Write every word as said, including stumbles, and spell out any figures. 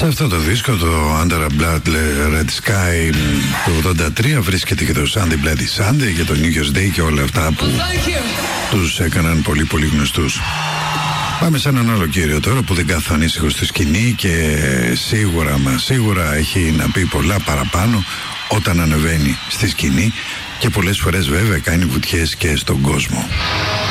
Σε αυτό το δίσκο, το Under a Blood Red Sky του ογδόντα τρία, βρίσκεται και το Sunday Bloody Sunday και το New Year's Day και όλα αυτά που τους έκαναν πολύ πολύ γνωστούς. Πάμε σε έναν άλλο κύριο τώρα που δεν κάθεται ανήσυχο στη σκηνή και σίγουρα μα σίγουρα έχει να πει πολλά παραπάνω όταν ανεβαίνει στη σκηνή και πολλές φορές βέβαια κάνει βουτιές και στον κόσμο.